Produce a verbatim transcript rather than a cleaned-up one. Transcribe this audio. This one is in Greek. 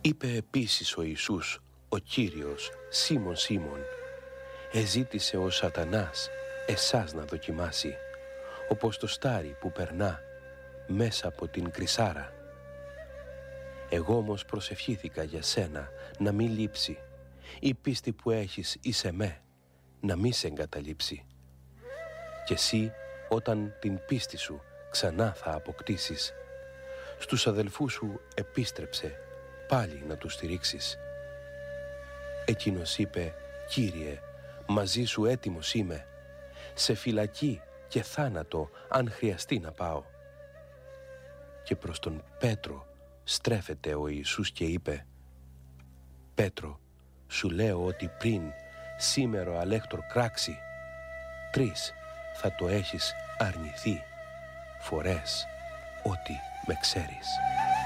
Είπε επίσης ο Ιησούς, ο Κύριος, Σίμων Σίμων, εζήτησε ο Σατανάς εσάς να δοκιμάσει, όπως το στάρι που περνά μέσα από την κρυσάρα. Εγώ όμως προσευχήθηκα για σένα να μη λείψει, η πίστη που έχεις εις εμέ να μη σε εγκαταλείψει. Και εσύ όταν την πίστη σου ξανά θα αποκτήσεις, στους αδελφούς σου επίστρεψε πάλι να τους στηρίξεις. Εκείνος είπε, Κύριε, μαζί σου έτοιμος είμαι, σε φυλακή και θάνατο αν χρειαστεί να πάω. Και προς τον Πέτρο στρέφεται ο Ιησούς και είπε, Πέτρο, σου λέω ότι πριν σήμερο αλέκτορ κράξει, τρεις θα το έχεις αρνηθεί φορές ότι με ξέρεις.